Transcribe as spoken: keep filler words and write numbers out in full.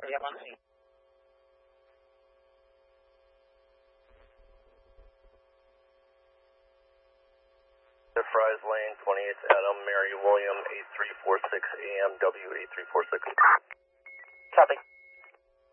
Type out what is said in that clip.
am on scene. Fry's Lane, twenty-eighth Adam, Mary William, eight three four six A M W eight three four six. Copy.